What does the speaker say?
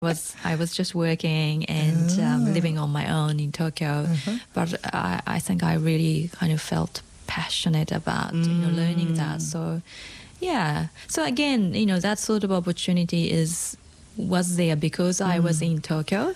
I was just working and living on my own in Tokyo, but I think I really kind of felt passionate about learning that. So yeah, so again, that sort of opportunity was there because I was in Tokyo.